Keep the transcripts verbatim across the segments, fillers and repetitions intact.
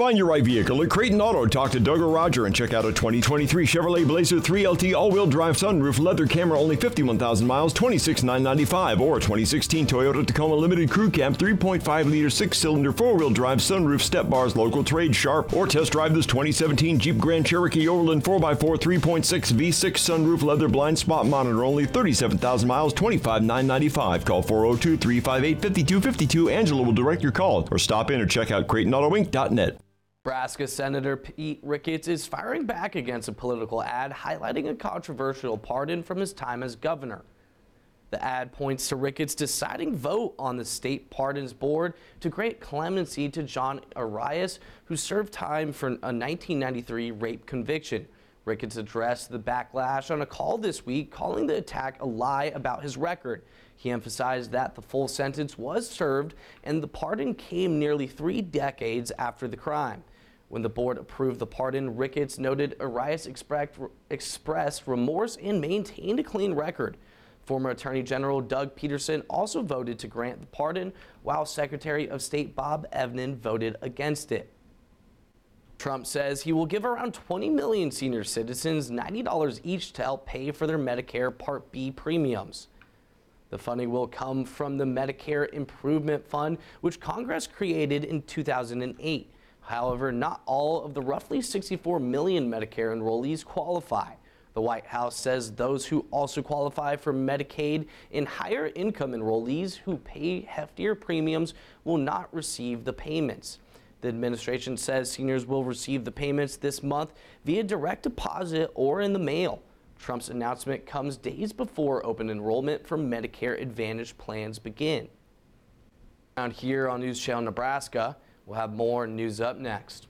Find your right vehicle at Creighton Auto. Talk to Doug or Roger and check out a twenty twenty-three Chevrolet Blazer three L T all-wheel drive sunroof leather camera, only fifty-one thousand miles, twenty-six thousand nine hundred ninety-five dollars, or twenty sixteen Toyota Tacoma Limited Crew Cab three point five liter six-cylinder four-wheel drive sunroof step bars, local trade sharp, or test drive this twenty seventeen Jeep Grand Cherokee Overland four by four three point six V six sunroof leather blind spot monitor, only thirty-seven thousand miles, twenty-five thousand nine hundred ninety-five dollars. Call four oh two, three five eight, five two five two. Angela will direct your call, or stop in or check out Creighton Auto Inc dot net. Nebraska Senator Pete Ricketts is firing back against a political ad highlighting a controversial pardon from his time as governor. The ad points to Ricketts' deciding vote on the state pardons board to grant clemency to John Arias, who served time for a nineteen ninety-three rape conviction. Ricketts addressed the backlash on a call this week, calling the attack a lie about his record. He emphasized that the full sentence was served and the pardon came nearly three decades after the crime. When the board approved the pardon, Ricketts noted Arias expressed, expressed remorse and maintained a clean record. Former Attorney General Doug Peterson also voted to grant the pardon, while Secretary of State Bob Evnen voted against it. Trump says he will give around twenty million senior citizens ninety dollars each to help pay for their Medicare Part B premiums. The funding will come from the Medicare Improvement Fund, which Congress created in two thousand eight. However, not all of the roughly sixty-four million Medicare enrollees qualify. The White House says those who also qualify for Medicaid and higher income enrollees who pay heftier premiums will not receive the payments. The administration says seniors will receive the payments this month via direct deposit or in the mail. Trump's announcement comes days before open enrollment for Medicare Advantage plans begin. Around here on News Channel Nebraska, we'll have more news up next.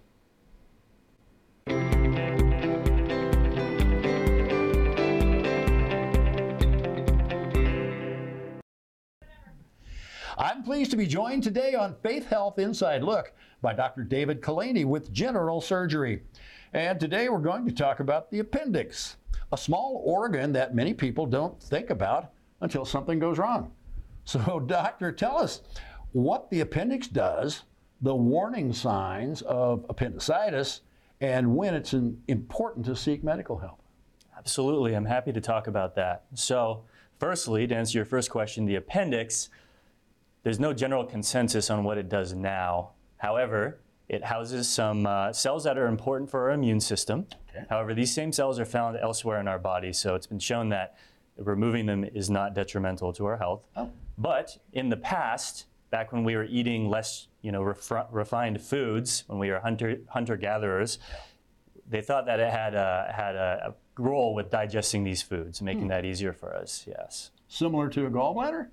I'm pleased to be joined today on Faith Health Inside Look by Doctor David Kalani with General Surgery. And today we're going to talk about the appendix, a small organ that many people don't think about until something goes wrong. So, doctor, tell us what the appendix does, the warning signs of appendicitis, and when it's an, important to seek medical help. Absolutely, I'm happy to talk about that. So, firstly, to answer your first question, the appendix, there's no general consensus on what it does now. However, it houses some uh, cells that are important for our immune system. Okay. However, these same cells are found elsewhere in our body, so it's been shown that removing them is not detrimental to our health. Oh. But in the past, back when we were eating less, you know, ref- refined foods, when we were hunter hunter-gatherers, they thought that it had a, had a, a role with digesting these foods, making hmm. that easier for us. Yes. Similar to a gallbladder?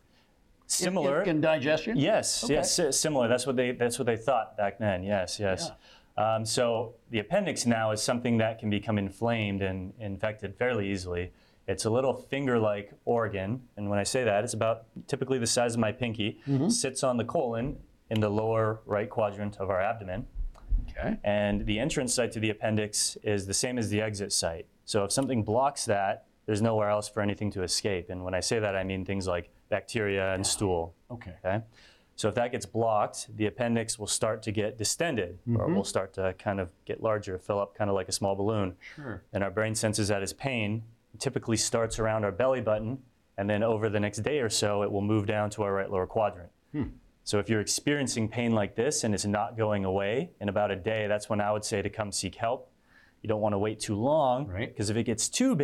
Similar in, in, in digestion? Yes, okay. yes, similar. That's what they that's what they thought back then. Yes, yes. Yeah. Um, so the appendix now is something that can become inflamed and infected fairly easily. It's a little finger-like organ, and when I say that, it's about typically the size of my pinky. Mm-hmm. Sits on the colon in the lower right quadrant of our abdomen. Okay. And the entrance site to the appendix is the same as the exit site. So if something blocks that, there's nowhere else for anything to escape. And when I say that, I mean things like bacteria and stool. Okay. Okay. So if that gets blocked, the appendix will start to get distended, mm-hmm. or will start to kind of get larger, fill up kind of like a small balloon. Sure. And our brain senses that as pain. It typically starts around our belly button, and then over the next day or so, it will move down to our right lower quadrant. Hmm. So if you're experiencing pain like this and it's not going away in about a day, that's when I would say to come seek help. You don't want to wait too long, right? Because if it gets too big,